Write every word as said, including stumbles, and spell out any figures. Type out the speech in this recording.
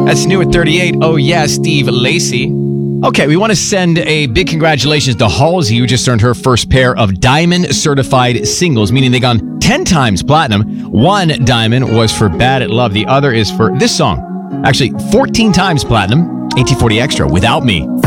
That's new at thirty-eight. Oh, yeah, Steve Lacy. Okay, we want to send a big congratulations to Halsey, who just earned her first pair of diamond certified singles, meaning they gone ten times platinum. One diamond was for Bad at Love. The other is for this song. Actually, fourteen times platinum, eighteen forty Extra, Without Me.